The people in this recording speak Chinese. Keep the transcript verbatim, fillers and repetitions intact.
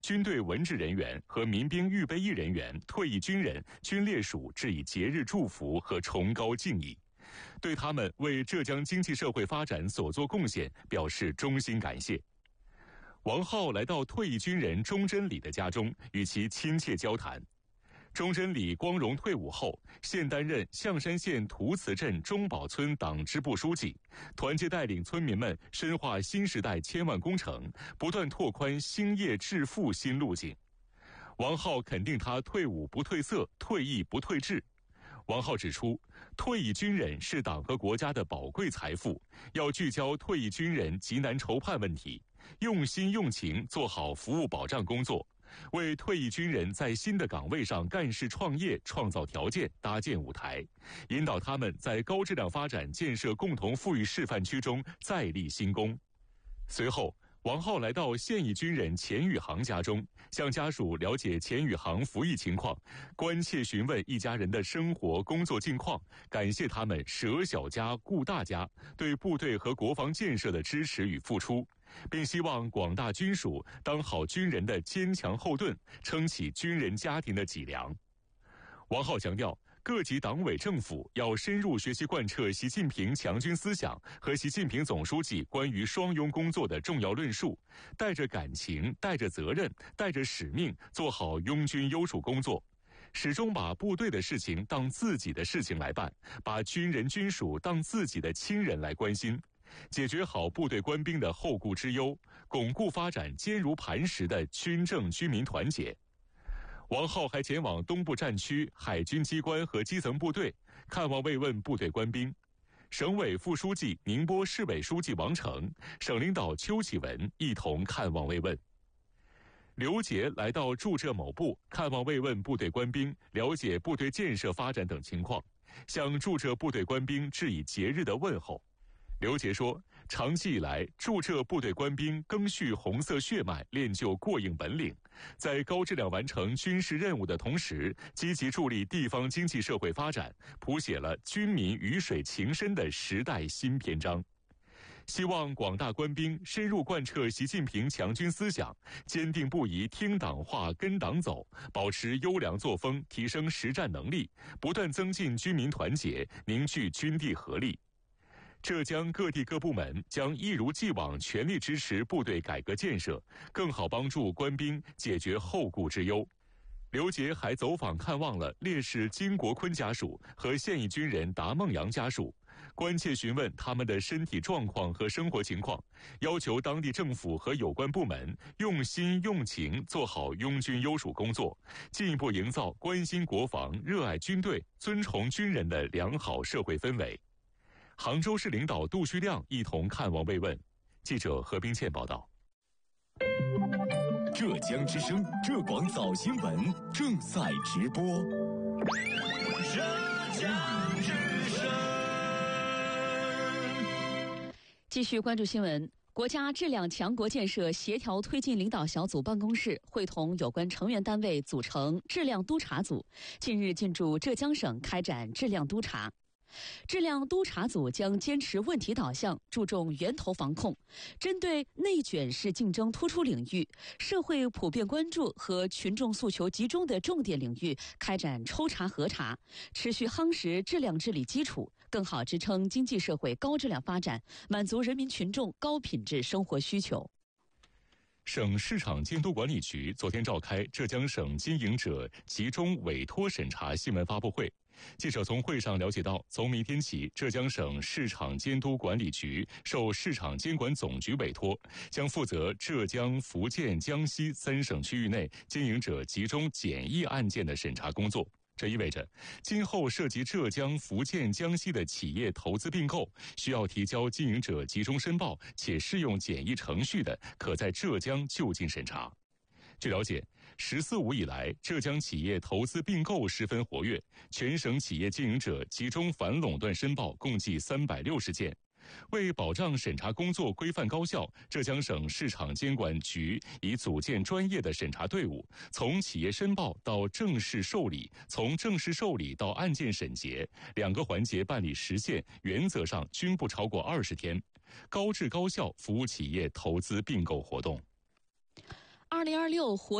军队文职人员和民兵预备役人员、退役军人、军烈属致以节日祝福和崇高敬意，对他们为浙江经济社会发展所作贡献表示衷心感谢。王浩来到退役军人钟真理的家中，与其亲切交谈。钟真理光荣退伍后，现担任象山县涂祠镇中堡村党支部书记，团结带领村民们深化新时代千万工程，不断拓宽兴业致富新路径。王浩肯定他退伍不褪色，退役不退志。王浩指出，退役军人是党和国家的宝贵财富，要聚焦退役军人急难愁盼问题，用心用情做好服务保障工作，为退役军人在新的岗位上干事创业创造条件，搭建舞台，引导他们在高质量发展建设共同富裕示范区中再立新功。随后，王浩来到现役军人钱宇航家中，向家属了解钱宇航服役情况，关切询问一家人的生活工作近况，感谢他们舍小家顾大家，对部队和国防建设的支持与付出，并希望广大军属当好军人的坚强后盾，撑起军人家庭的脊梁。王浩强调，各级党委政府要深入学习贯彻习近平强军思想和习近平总书记关于双拥工作的重要论述，带着感情、带着责任、带着使命，做好拥军优属工作，始终把部队的事情当自己的事情来办，把军人军属当自己的亲人来关心，解决好部队官兵的后顾之忧，巩固发展坚如磐石的军政军民团结。王浩还前往东部战区海军机关和基层部队，看望慰问部队官兵。省委副书记、宁波市委书记王成、省领导邱启文一同看望慰问。刘杰来到驻浙某部看望慰问部队官兵，了解部队建设发展等情况，向驻浙部队官兵致以节日的问候。刘杰说，长期以来，驻浙部队官兵赓续红色血脉，练就过硬本领，在高质量完成军事任务的同时，积极助力地方经济社会发展，谱写了军民鱼水情深的时代新篇章。希望广大官兵深入贯彻习近平强军思想，坚定不移听党话跟党走，保持优良作风，提升实战能力，不断增进军民团结，凝聚军地合力。浙江各地各部门将一如既往全力支持部队改革建设，更好帮助官兵解决后顾之忧。刘杰还走访看望了烈士金国坤家属和现役军人达梦阳家属，关切询问他们的身体状况和生活情况，要求当地政府和有关部门用心用情做好拥军优属工作，进一步营造关心国防、热爱军队、尊崇军人的良好社会氛围。杭州市领导杜旭亮一同看望慰问。记者何冰倩报道。 浙江之声浙广早新闻正在直播。浙江之声， 继续关注新闻。国家质量强国建设协调推进领导小组办公室会同有关成员单位组成质量督查组，近日进驻浙江省开展质量督查。质量督查组将坚持问题导向，注重源头防控，针对内卷式竞争突出领域、社会普遍关注和群众诉求集中的重点领域开展抽查核查，持续夯实质量治理基础，更好支撑经济社会高质量发展，满足人民群众高品质生活需求。 省市场监督管理局昨天召开浙江省经营者集中委托审查新闻发布会。记者从会上了解到，从明天起，浙江省市场监督管理局受市场监管总局委托，将负责浙江、福建、江西三省区域内经营者集中检疫案件的审查工作。这意味着，今后涉及浙江、福建、江西的企业投资并购，需要提交经营者集中申报且适用检疫程序的，可在浙江就近审查。据了解，十四五以来，浙江企业投资并购十分活跃，全省企业经营者集中反垄断申报共计三百六十件。为保障审查工作规范高效，浙江省市场监管局已组建专业的审查队伍，从企业申报到正式受理，从正式受理到案件审结，两个环节办理时限原则上均不超过二十天，高质高效服务企业投资并购活动。 二零二六活